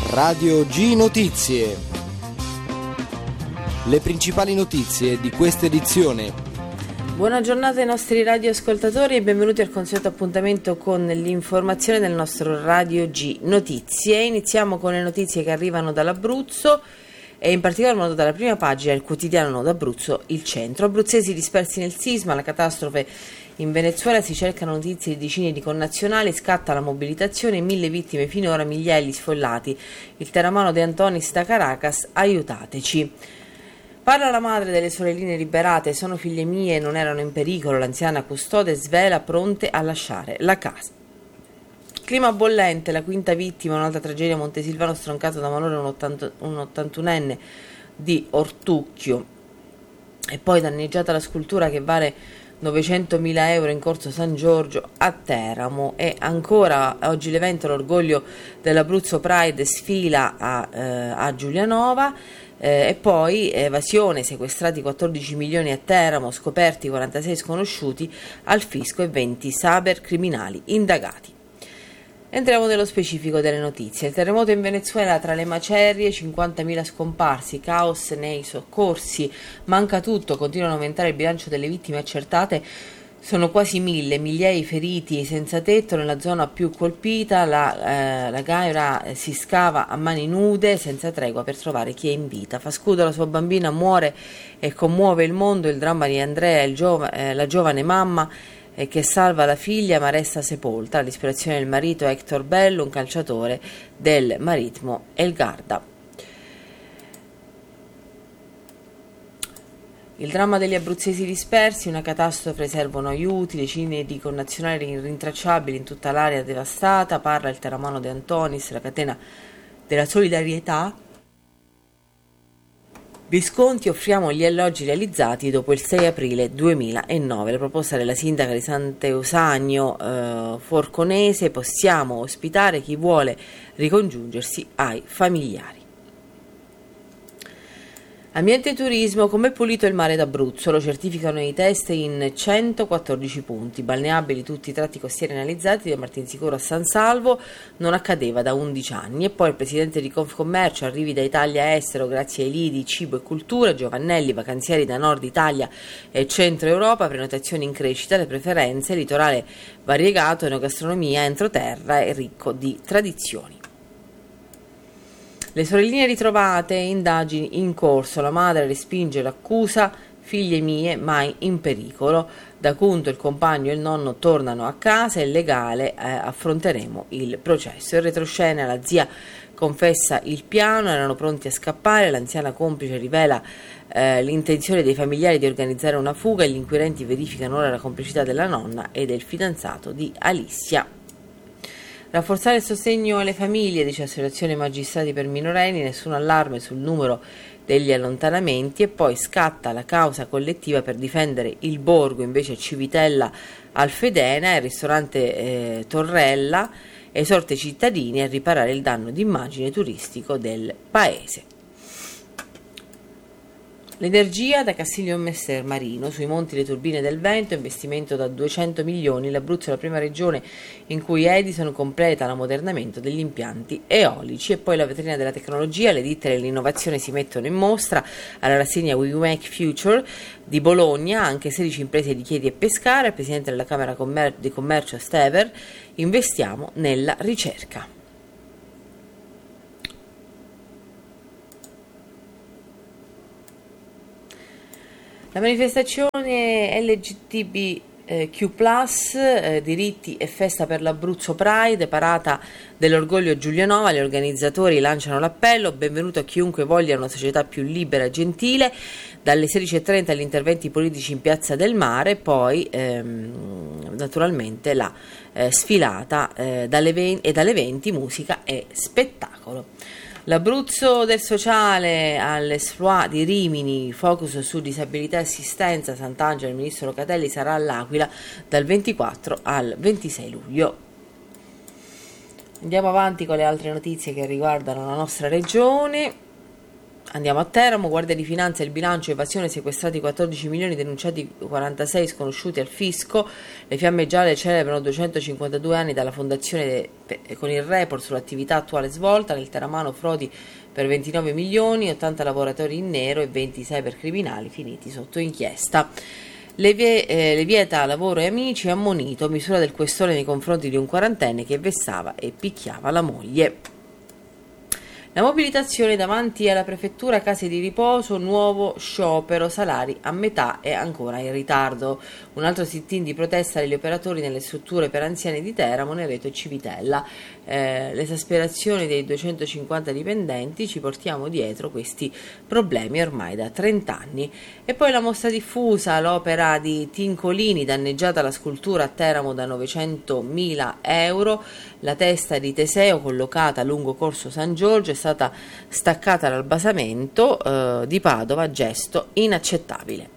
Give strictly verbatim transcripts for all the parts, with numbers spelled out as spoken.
Radio G Notizie. Le principali notizie di questa edizione. Buona giornata ai nostri radioascoltatori e benvenuti al consueto appuntamento con l'informazione del nostro Radio G Notizie. Iniziamo con le notizie che arrivano dall'Abruzzo e in particolar modo dalla prima pagina del quotidiano Nodo Abruzzo, Il Centro. Abruzzesi dispersi nel sisma, la catastrofe in Venezuela, si cercano notizie di decine di connazionali, scatta la mobilitazione, mille vittime finora, migliaia gli sfollati. Il terremoto De Antonis da Caracas, aiutateci. Parla la madre delle sorelline liberate, sono figlie mie, non erano in pericolo, l'anziana custode svela, pronte a lasciare la casa. Clima bollente, la quinta vittima, un'altra tragedia a Montesilvano, stroncato da malore un, ottanta, un ottantunenne di Ortucchio. E poi danneggiata la scultura che vale novecentomila euro in corso San Giorgio a Teramo. E ancora oggi l'evento L'orgoglio dell'Abruzzo Pride sfila a, eh, a Giulianova. Eh, e poi evasione, sequestrati quattordici milioni a Teramo, scoperti quarantasei sconosciuti al fisco e venti cybercriminali indagati. Entriamo nello specifico delle notizie. Il terremoto in Venezuela, tra le macerie, cinquantamila scomparsi, caos nei soccorsi, manca tutto, continua ad aumentare il bilancio delle vittime accertate, sono quasi mille, migliaia i feriti senza tetto nella zona più colpita, la, eh, la Gaira eh, si scava a mani nude senza tregua per trovare chi è in vita. Fa scudo la sua bambina, muore e commuove il mondo il dramma di Andrea, il giova, eh, la giovane mamma eh, che salva la figlia ma resta sepolta. L'ispirazione del marito è Hector Bello, un calciatore del Maritmo El Garda. Il dramma degli abruzzesi dispersi, una catastrofe, servono aiuti, decine di connazionali rintracciabili in tutta l'area devastata, parla il terremoto De Antonis, la catena della solidarietà. Visconti, offriamo gli alloggi realizzati dopo il sei aprile duemilanove. La proposta della sindaca di Sant'Eusanio eh, Forconese, possiamo ospitare chi vuole ricongiungersi ai familiari. Ambiente e turismo, come pulito il mare d'Abruzzo, lo certificano i test in centoquattordici punti, balneabili tutti i tratti costieri analizzati da Martinsicuro a San Salvo, non accadeva da undici anni. E poi il presidente di Confcommercio, arrivi da Italia a estero grazie ai lidi Cibo e Cultura, Giovannelli, vacanzieri da Nord Italia e Centro Europa, prenotazioni in crescita, le preferenze, litorale variegato, enogastronomia, entroterra e ricco di tradizioni. Le sorelline ritrovate, indagini in corso, la madre respinge l'accusa, figlie mie mai in pericolo, da Cunto il compagno e il nonno tornano a casa e legale eh, affronteremo il processo. In retroscena la zia confessa il piano, erano pronti a scappare, l'anziana complice rivela eh, l'intenzione dei familiari di organizzare una fuga e gli inquirenti verificano ora la complicità della nonna e del fidanzato di Alissia. Rafforzare il sostegno alle famiglie, dice Associazione Magistrati per minorenni, nessun allarme sul numero degli allontanamenti. E poi scatta la causa collettiva per difendere il borgo, invece Civitella Alfedena, il ristorante eh, Torrella esorta i cittadini a riparare il danno d'immagine turistico del paese. L'energia da Castiglio Messer Marino, sui monti le turbine del vento, investimento da duecento milioni, l'Abruzzo è la prima regione in cui Edison completa l'ammodernamento degli impianti eolici. E poi la vetrina della tecnologia, le ditte e l'innovazione si mettono in mostra alla rassegna We Make Future di Bologna, anche sedici imprese di Chieti e Pescara, il presidente della Camera Commer- di Commercio Stever, investiamo nella ricerca. La manifestazione L G B T Q plus, eh, diritti e festa per l'Abruzzo Pride, parata dell'orgoglio Giulianova, gli organizzatori lanciano l'appello, benvenuto a chiunque voglia una società più libera e gentile, dalle sedici e trenta agli interventi politici in Piazza del Mare, poi ehm, naturalmente la eh, sfilata eh, dalle ve- e dalle venti musica e spettacolo. L'Abruzzo del sociale all'Esploit di Rimini, focus su disabilità e assistenza, Sant'Angelo, il ministro Locatelli sarà all'Aquila dal ventiquattro al ventisei luglio. Andiamo avanti con le altre notizie che riguardano la nostra regione. Andiamo a Teramo, Guardia di Finanza e il bilancio, evasione, sequestrati quattordici milioni, denunciati quarantasei, sconosciuti al fisco. Le Fiamme Gialle celebrano duecentocinquantadue anni dalla fondazione de, con il report sull'attività attuale svolta. Nel teramano frodi per ventinove milioni, ottanta lavoratori in nero e venti cybercriminali finiti sotto inchiesta. Le, vie, eh, le vieta lavoro e amici, ammonito, misura del questore nei confronti di un quarantenne che vessava e picchiava la moglie. La mobilitazione davanti alla prefettura, case di riposo, nuovo sciopero, salari a metà e ancora in ritardo. Un altro sit-in di protesta degli operatori nelle strutture per anziani di Teramo, Nereto e Civitella. Eh, l'esasperazione dei duecentocinquanta dipendenti, ci portiamo dietro questi problemi ormai da trenta anni. E poi la mostra diffusa, l'opera di Tincolini, danneggiata la scultura a Teramo da novecentomila euro, la testa di Teseo collocata lungo Corso San Giorgio è stata staccata dal basamento eh, di Padova, gesto inaccettabile.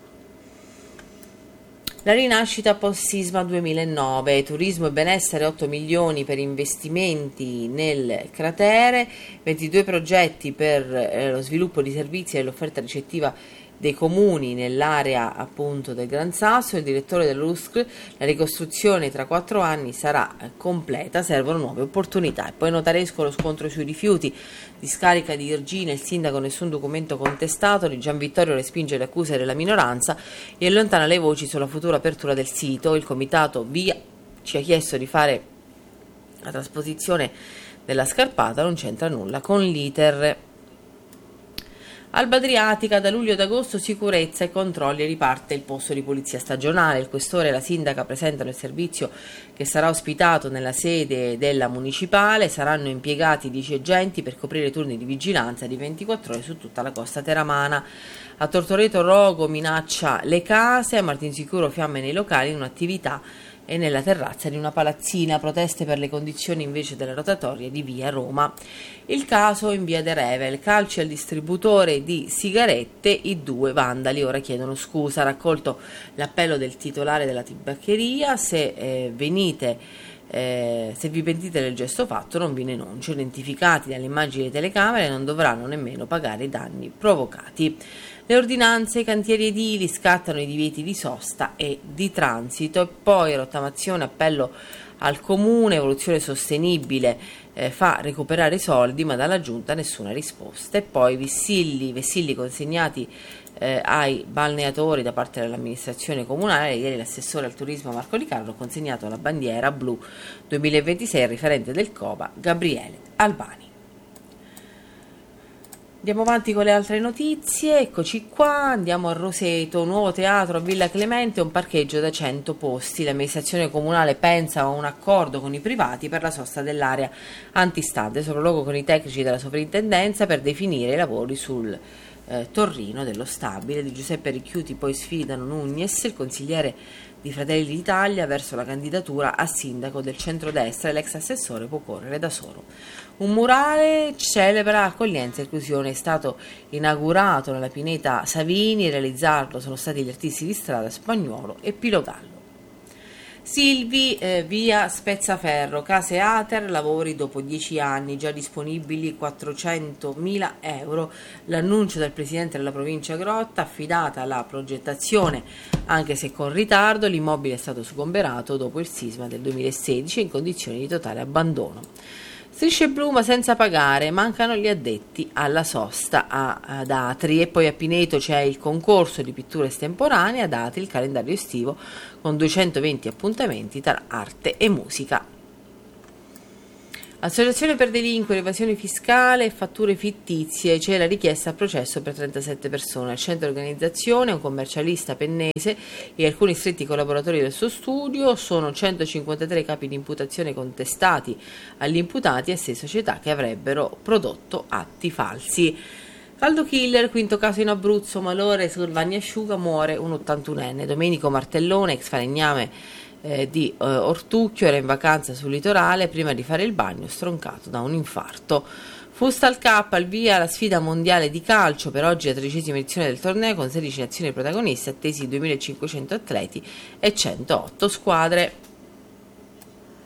La rinascita post-sisma duemilanove, turismo e benessere, otto milioni per investimenti nel cratere, ventidue progetti per eh, lo sviluppo di servizi e l'offerta ricettiva dei comuni nell'area appunto del Gran Sasso. Il direttore dell'U S C L: la ricostruzione tra quattro anni sarà completa, servono nuove opportunità. E poi notaresco lo scontro sui rifiuti, discarica di Irgine, il sindaco nessun documento contestato, di Gian Vittorio respinge le accuse della minoranza e allontana le voci sulla futura apertura del sito. Il comitato Via ci ha chiesto di fare la trasposizione della scarpata, non c'entra nulla con l'iter. Alba Adriatica, da luglio ad agosto sicurezza e controlli, riparte il posto di polizia stagionale. Il questore e la sindaca presentano il servizio che sarà ospitato nella sede della municipale. Saranno impiegati dieci agenti per coprire turni di vigilanza di ventiquattro ore su tutta la costa teramana. A Tortoreto rogo minaccia le case, a Martinsicuro fiamme nei locali in un'attività e nella terrazza di una palazzina, proteste per le condizioni invece della rotatoria di via Roma. Il caso in via De Revel, calci al distributore di sigarette, i due vandali ora chiedono scusa. Raccolto l'appello del titolare della tabaccheria: se eh, venite Eh, se vi pentite del gesto fatto non vi denuncio. Identificati dalle immagini delle telecamere non dovranno nemmeno pagare i danni provocati. Le ordinanze, i cantieri edili, scattano i divieti di sosta e di transito. E poi rottamazione, appello al comune, evoluzione sostenibile eh, fa recuperare i soldi, ma dalla giunta nessuna risposta. E poi vessilli, vessilli consegnati Eh, ai balneatori da parte dell'amministrazione comunale. Ieri l'assessore al turismo Marco Licardo ha consegnato la bandiera blu duemilaventisei al riferente del COBA Gabriele Albani. Andiamo avanti con le altre notizie, eccoci qua, andiamo a Roseto, nuovo teatro a Villa Clemente, un parcheggio da cento posti. L'amministrazione comunale pensa a un accordo con i privati per la sosta dell'area antistante, sopralluogo con i tecnici della sovrintendenza per definire i lavori sul Eh, Torrino dello stabile. Di Giuseppe Ricchiuti poi sfidano Nugnes, il consigliere di Fratelli d'Italia, verso la candidatura a sindaco del centrodestra, e l'ex assessore può correre da solo. Un murale celebra accoglienza e inclusione, è stato inaugurato nella pineta Savini, a realizzarlo sono stati gli artisti di strada Spagnuolo e Pilogallo. Silvi, eh, via Spezzaferro, case Ater, lavori dopo dieci anni, già disponibili quattrocentomila euro. L'annuncio del presidente della provincia Grotta, affidata la progettazione anche se con ritardo. L'immobile è stato sgomberato dopo il sisma del duemilasedici in condizioni di totale abbandono. Strisce blu ma senza pagare, mancano gli addetti alla sosta a, ad Atri. E poi a Pineto c'è il concorso di pitture estemporanee, ad Atri il calendario estivo con duecentoventi appuntamenti tra arte e musica. Associazione per delinquere, evasione fiscale e fatture fittizie, c'è la richiesta a processo per trentasette persone. Al centro organizzazione un commercialista pennese e alcuni stretti collaboratori del suo studio. Sono centocinquantatré capi di imputazione contestati agli imputati e sei società che avrebbero prodotto atti falsi. Caldo killer, quinto caso in Abruzzo, malore sul Vagnasciuga, muore un ottantunenne. Domenico Martellone, ex falegname Eh, di eh, Ortucchio, era in vacanza sul litorale prima di fare il bagno, stroncato da un infarto. Futsal Cup, al via la sfida mondiale di calcio, per oggi la tredicesima edizione del torneo con sedici nazioni protagoniste, attesi duemilacinquecento atleti e centootto squadre.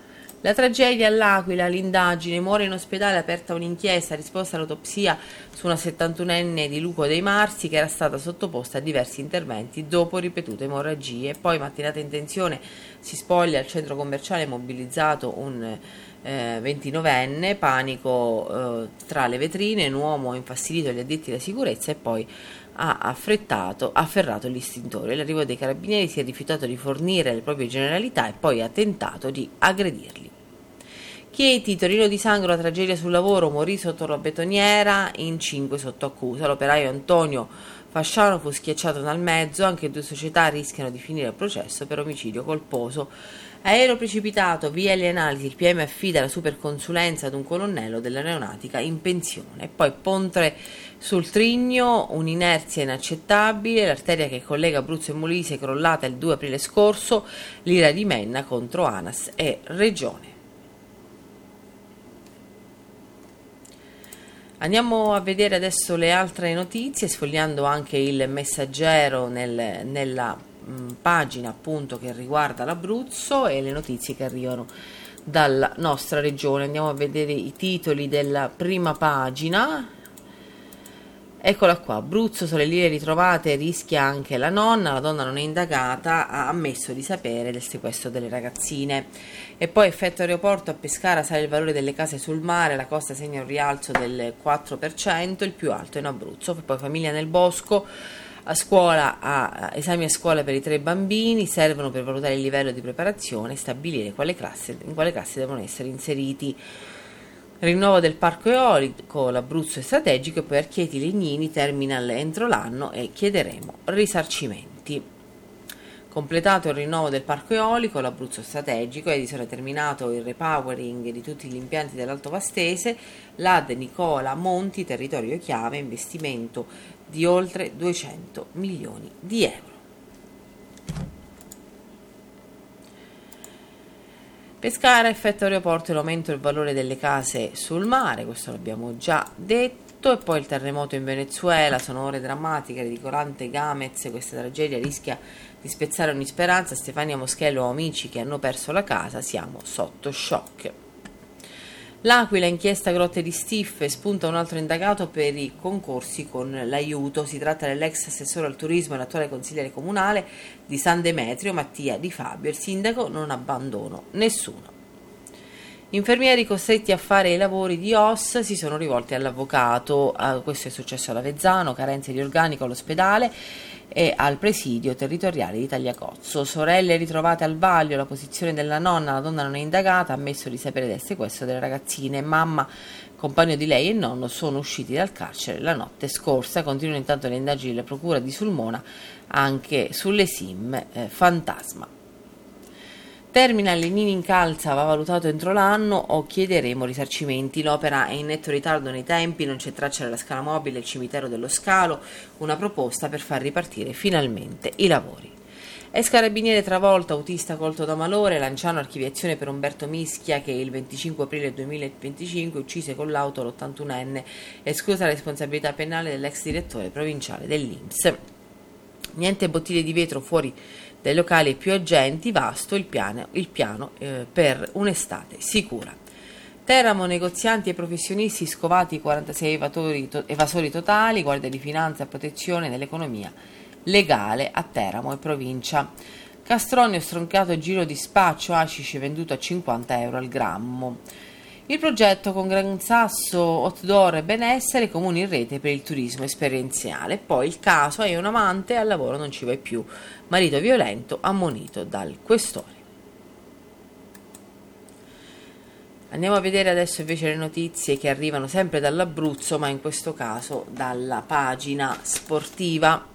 La tragedia all'Aquila, l'indagine, muore in ospedale, aperta un'inchiesta, risposta all'autopsia su una settantunenne di Luco dei Marsi che era stata sottoposta a diversi interventi dopo ripetute emorragie. Poi mattinata in tensione si spoglia al centro commerciale mobilizzato un eh, ventinovenne, panico eh, tra le vetrine, un uomo infastidito agli addetti alla sicurezza e poi ha affrettato, ha afferrato l'istintore. L'arrivo dei carabinieri si è rifiutato di fornire le proprie generalità e poi ha tentato di aggredirli. Chieti, Torino di Sangro, la tragedia sul lavoro, morì sotto la betoniera, in cinque sotto accusa. L'operaio Antonio Fasciano fu schiacciato dal mezzo, anche due società rischiano di finire il processo per omicidio colposo. Aereo precipitato, via le analisi, il P M affida la superconsulenza ad un colonnello dell'aeronautica in pensione. E poi Ponte sul Trigno, un'inerzia inaccettabile, l'arteria che collega Abruzzo e Molise è crollata il due aprile scorso, l'ira di Menna contro ANAS e Regione. Andiamo a vedere adesso le altre notizie, sfogliando anche il Messaggero nel, nella mh, pagina appunto che riguarda l'Abruzzo e le notizie che arrivano dalla nostra regione. Andiamo a vedere i titoli della prima pagina. Eccola qua, Abruzzo, sulle lire ritrovate, rischia anche la nonna, la donna non è indagata, ha ammesso di sapere del sequestro delle ragazzine. E poi effetto aeroporto, a Pescara sale il valore delle case sul mare, la costa segna un rialzo del quattro per cento, il più alto in Abruzzo. Poi famiglia nel bosco, a scuola, a, esami a scuola per i tre bambini, servono per valutare il livello di preparazione e stabilire quale classe, in quale classe devono essere inseriti. Rinnovo del parco eolico, l'Abruzzo è strategico, e poi Archieti Legnini, terminal entro l'anno e chiederemo risarcimenti. Completato il rinnovo del parco eolico, l'Abruzzo strategico, Edison ha terminato il repowering di tutti gli impianti dell'Alto Vastese, l'A D Nicola Monti, territorio chiave, investimento di oltre duecento milioni di euro. Pescara, effetto aeroporto e l'aumento del valore delle case sul mare, questo l'abbiamo già detto. E poi il terremoto in Venezuela, sono ore drammatiche, ridicolante Gamez, questa tragedia rischia di spezzare ogni speranza. Stefania Moschello, amici che hanno perso la casa, siamo sotto shock. L'Aquila, inchiesta Grotte di Stiffe, spunta un altro indagato per i concorsi con l'aiuto. Si tratta dell'ex assessore al turismo e l'attuale consigliere comunale di San Demetrio, Mattia Di Fabio. Il sindaco: non abbandono nessuno. Infermieri costretti a fare i lavori di O S si sono rivolti all'avvocato. Uh, questo è successo a Lavezzano, carenze di organico all'ospedale e al presidio territoriale di Tagliacozzo. Sorelle ritrovate al vaglio, la posizione della nonna, la donna non è indagata, ha ammesso di sapere del sequestro delle ragazzine. Mamma, compagno di lei e nonno sono usciti dal carcere la notte scorsa. Continuano intanto le indagini della procura di Sulmona anche sulle S I M eh, fantasma. Terminal Legnini incalza, va valutato entro l'anno o chiederemo risarcimenti. L'opera è in netto ritardo nei tempi, non c'è traccia della scala mobile del cimitero dello Scalo, una proposta per far ripartire finalmente i lavori. Ex carabiniere travolto, autista colto da malore, Lanciano archiviazione per Umberto Mischia che il venticinque aprile duemilaventicinque uccise con l'auto l'ottantunenne, esclusa la responsabilità penale dell'ex direttore provinciale dell'I N P S. Niente bottiglie di vetro fuori dai locali più agenti, vasto il piano, il piano eh, per un'estate sicura. Teramo, negozianti e professionisti scovati, quarantasei evasori, to- evasori totali, Guardia di Finanza e Protezione dell'Economia Legale a Teramo e provincia. Castronio, stroncato giro di spaccio, hashish venduto a cinquanta euro al grammo. Il progetto con Gran Sasso, outdoor e benessere, comuni in rete per il turismo esperienziale. Poi il caso: hai un amante, al lavoro non ci vai più, marito violento ammonito dal questore. Andiamo a vedere adesso invece le notizie che arrivano sempre dall'Abruzzo, ma in questo caso dalla pagina sportiva.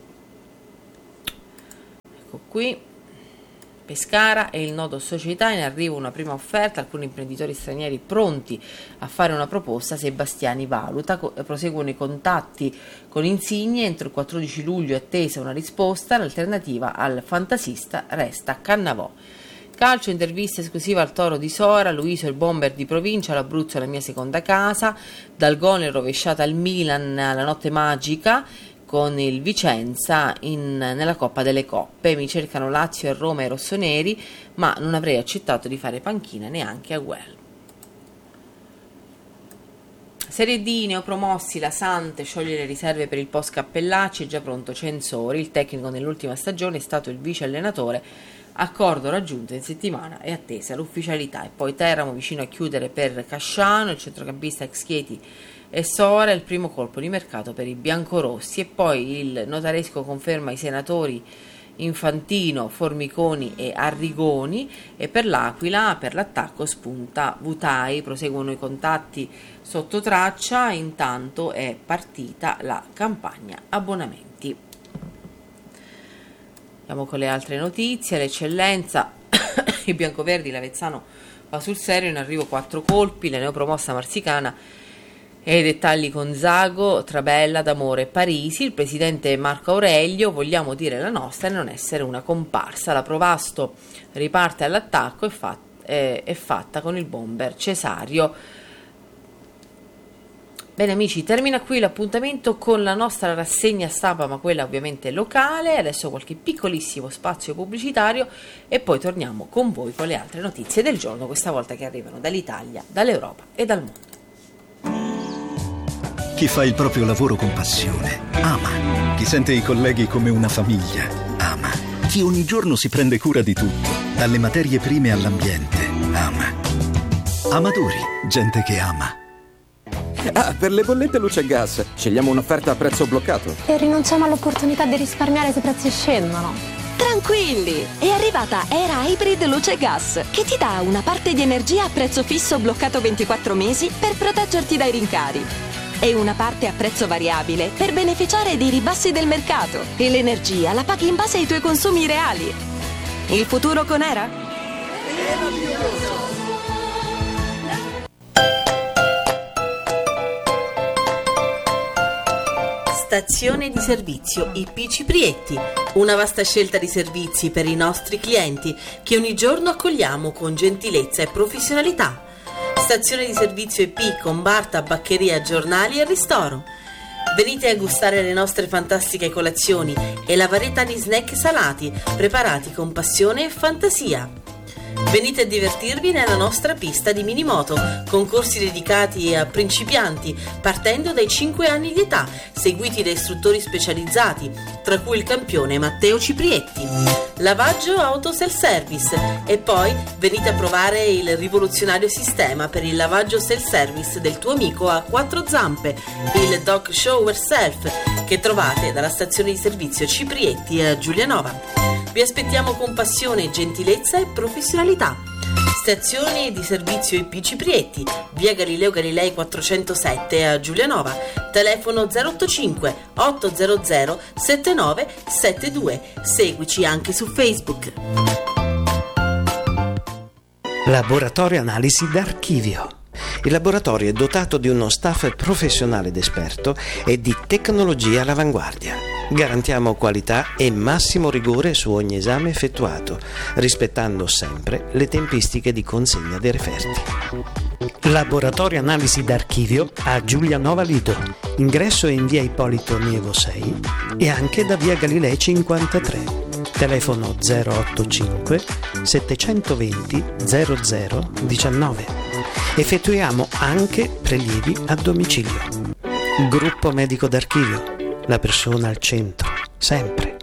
Ecco qui. Pescara e il nodo società, in arrivo una prima offerta, alcuni imprenditori stranieri pronti a fare una proposta se Bastiani valuta. Proseguono i contatti con Insigne, entro il quattordici luglio è attesa una risposta, l'alternativa al fantasista resta Cannavò. Calcio, intervista esclusiva al Toro di Sora, Luiso il bomber di provincia, l'Abruzzo è la mia seconda casa, dal gol rovesciata al Milan, la notte magica, con il Vicenza in, nella Coppa delle Coppe. Mi cercano Lazio e Roma e rossoneri, ma non avrei accettato di fare panchina neanche a Guel. Serie D, neopromossi, la Sante scioglie le riserve per il post Cappellacci, è già pronto Censori, il tecnico nell'ultima stagione è stato il vice allenatore, accordo raggiunto in settimana e attesa l'ufficialità. E poi Teramo vicino a chiudere per Casciano, il centrocampista ex Chieti e Sora, il primo colpo di mercato per i biancorossi. E poi il notaresco conferma i senatori Infantino, Formiconi e Arrigoni, e per l'Aquila, per l'attacco spunta Vutai, proseguono i contatti sotto traccia, intanto è partita la campagna abbonamenti. Andiamo con le altre notizie. L'eccellenza, i biancoverdi, l'Avezzano va sul serio, in arrivo quattro colpi, la neopromossa Marsicana e i dettagli con Zago, Trabella, D'Amore e Parisi. Il presidente Marco Aurelio, vogliamo dire la nostra e non essere una comparsa. La Provasto riparte all'attacco e fa, è, è fatta con il bomber Cesario. Bene amici, termina qui l'appuntamento con la nostra rassegna stampa, ma quella ovviamente locale. Adesso qualche piccolissimo spazio pubblicitario e poi torniamo con voi con le altre notizie del giorno, questa volta che arrivano dall'Italia, dall'Europa e dal mondo. Chi fa il proprio lavoro con passione ama. Chi sente i colleghi come una famiglia ama. Chi ogni giorno si prende cura di tutto, dalle materie prime all'ambiente, ama. Amadori, gente che ama. Ah, per le bollette luce e gas, scegliamo un'offerta a prezzo bloccato. E rinunciamo all'opportunità di risparmiare se i prezzi scendono. Tranquilli! È arrivata Era Hybrid Luce e Gas, che ti dà una parte di energia a prezzo fisso bloccato ventiquattro mesi per proteggerti dai rincari e una parte a prezzo variabile per beneficiare dei ribassi del mercato, e l'energia la paghi in base ai tuoi consumi reali. Il futuro con Era? Stazione di servizio I P Ciprietti, una vasta scelta di servizi per i nostri clienti che ogni giorno accogliamo con gentilezza e professionalità. Stazione di servizio I P con bar, tabaccheria, giornali e ristoro. Venite a gustare le nostre fantastiche colazioni e la varietà di snack salati preparati con passione e fantasia. Venite a divertirvi nella nostra pista di minimoto, con corsi dedicati a principianti partendo dai cinque anni di età, seguiti da istruttori specializzati, tra cui il campione Matteo Ciprietti. Lavaggio auto self-service e poi venite a provare il rivoluzionario sistema per il lavaggio self-service del tuo amico a quattro zampe, il Dog Shower Self, che trovate dalla stazione di servizio Ciprietti a Giulianova. Vi aspettiamo con passione, gentilezza e professionalità. Stazione di servizio I P Ciprietti, via Galileo Galilei quattrocentosette a Giulianova, telefono zero otto cinque otto zero zero sette nove sette due. Seguici anche su Facebook. Laboratorio Analisi d'Archivio. Il laboratorio è dotato di uno staff professionale ed esperto e di tecnologia all'avanguardia. Garantiamo qualità e massimo rigore su ogni esame effettuato, rispettando sempre le tempistiche di consegna dei referti. Laboratorio Analisi d'Archivio a Giulianova Lido. Ingresso in via Ippolito Nievo sei e anche da via Galilei cinquantatré. Telefono zero otto cinque settecentoventi zero zero diciannove. Effettuiamo anche prelievi a domicilio. Gruppo Medico d'Archivio. La persona al centro, sempre.